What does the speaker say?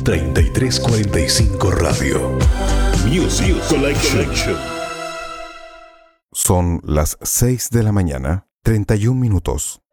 3345 Radio. Music Collection. Son las 6 de la mañana, 31 minutos.